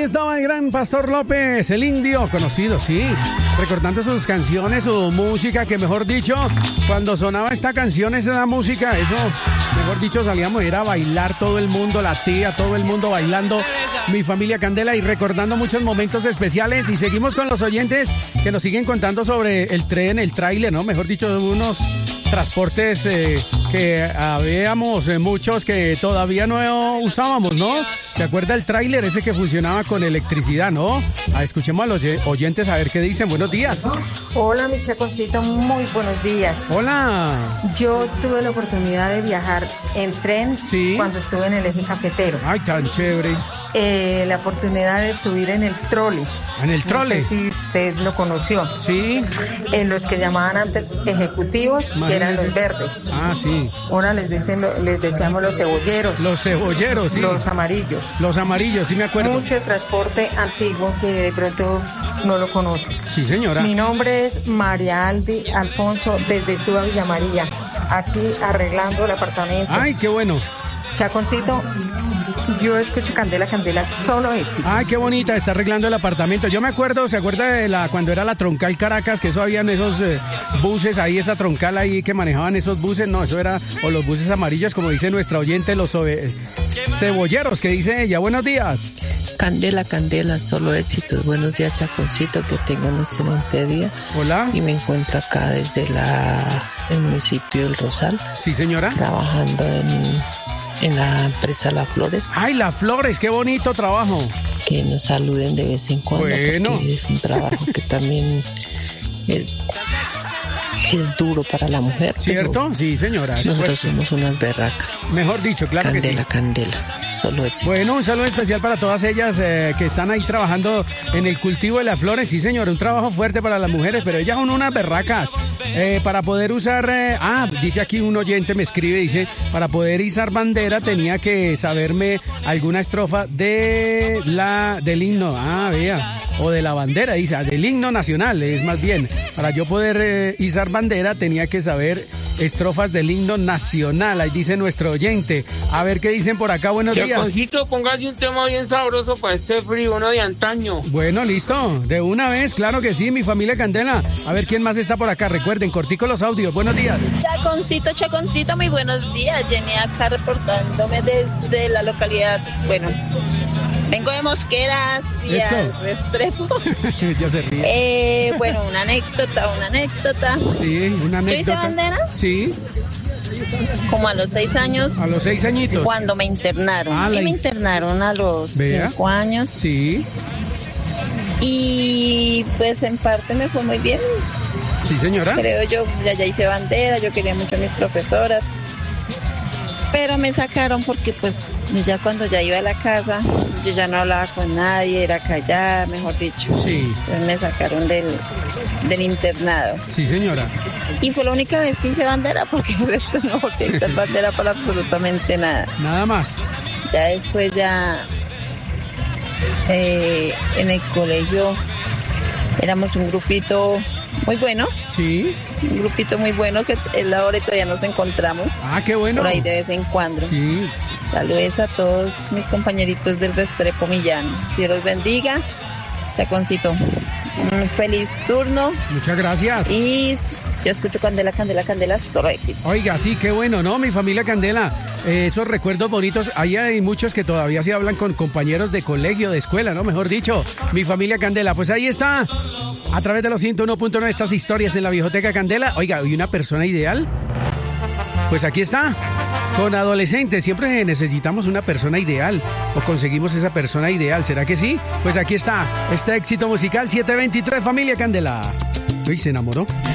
ahí estaba el gran Pastor López, el indio, conocido, sí, recordando sus canciones, su música, que mejor dicho, cuando sonaba esta canción, esa música, eso, mejor dicho, salíamos a ir a bailar todo el mundo, la tía, todo el mundo bailando, Mi Familia Candela, y recordando muchos momentos especiales. Y seguimos con los oyentes que nos siguen contando sobre el tren, el tráiler, ¿no? Mejor dicho, unos transportes que habíamos muchos que todavía no usábamos, ¿no? ¿Se acuerda el tráiler ese que funcionaba con electricidad, no? Escuchemos a los oyentes a ver qué dicen. Buenos días. Hola, mi Chaconcito, muy buenos días. Hola. Yo tuve la oportunidad de viajar en tren cuando estuve en el eje cafetero. Ay, tan chévere. La oportunidad de subir en el trole. ¿En el trole? No sé si usted lo conoció. Sí. En los que llamaban antes ejecutivos, que eran los verdes. Ah, sí. Ahora les decíamos los cebolleros. Los cebolleros, sí. Los amarillos. Los amarillos, sí me acuerdo. Mucho transporte antiguo que de pronto no lo conoce. Sí, señora. Mi nombre es María Aldi Alfonso, desde Suba Villa María, aquí arreglando el apartamento. Ay, qué bueno. Chaconcito, yo escucho Candela, Candela, solo éxitos. Ay, qué bonita, está arreglando el apartamento. Yo me acuerdo, ¿se acuerda de cuando era la troncal Caracas? Que eso habían esos buses ahí, esa troncal ahí que manejaban esos buses. No, eso era, o los buses amarillos, como dice nuestra oyente, los cebolleros, que dice ella. Buenos días. Candela, Candela, solo éxitos. Buenos días, Chaconcito, que tengan un excelente día. Hola. Y me encuentro acá desde el municipio del Rosal. Sí, señora. Trabajando en la empresa La Flores. ¡Ay, La Flores! ¡Qué bonito trabajo! Que nos saluden de vez en cuando, bueno, porque es un trabajo que también es duro para la mujer. ¿Cierto? Sí, señora. Nosotros somos unas berracas. Mejor dicho, claro Candela, que sí. Candela, solo éxitos. Bueno, un saludo especial para todas ellas que están ahí trabajando en el cultivo de las flores. Sí, señora, un trabajo fuerte para las mujeres, pero ellas son unas berracas. Para poder usar, dice aquí un oyente, me escribe, dice, para poder izar bandera tenía que saberme alguna estrofa del himno, vea, o de la bandera, dice, del himno nacional, es más bien, para yo poder izar bandera tenía que saber estrofas del himno nacional, ahí dice nuestro oyente. A ver qué dicen por acá, buenos días. Chaconcito, póngase un tema bien sabroso para este frío, uno de antaño. Bueno, listo, de una vez, claro que sí, Mi Familia Candela. A ver quién más está por acá, recuerden, cortico los audios, buenos días. Chaconcito, Chaconcito, muy buenos días, Jenny acá reportándome desde la localidad, bueno, vengo de Mosqueras y al Restrepo. Ya se ríe. Bueno, una anécdota. Sí, una anécdota. ¿Yo hice bandera? Sí. Como a los 6 años. A los 6 añitos. Cuando me internaron. Me internaron a los 5 años. Sí. Y pues en parte me fue muy bien. Sí, señora. Creo yo, ya hice bandera, yo quería mucho a mis profesoras. Pero me sacaron porque pues yo ya cuando ya iba a la casa, yo ya no hablaba con nadie, era callada, mejor dicho. Sí. Entonces me sacaron del internado. Sí, señora. Y fue la única vez que hice bandera, porque el resto no porque hice bandera para absolutamente nada. Nada más. Ya después en el colegio éramos un grupito muy bueno. Sí. Un grupito muy bueno que es la hora y todavía nos encontramos. Qué bueno. Por ahí de vez en cuando. Sí. Saludos a todos mis compañeritos del Restrepo Millán. Dios los bendiga. Chaconcito, un feliz turno. Muchas gracias. Y yo escucho Candela, Candela, Candela, solo éxito. Oiga, sí, qué bueno, ¿no? Mi Familia Candela, esos recuerdos bonitos. Ahí hay muchos que todavía se hablan con compañeros de colegio, de escuela, ¿no? Mejor dicho, Mi Familia Candela. Pues ahí está, a través de los 101.9, estas historias en la Viejoteca Candela. Oiga, ¿y una persona ideal? Pues aquí está, con adolescentes. Siempre necesitamos una persona ideal, o conseguimos esa persona ideal. ¿Será que sí? Pues aquí está, este éxito musical, 723, Familia Candela. Uy, se enamoró.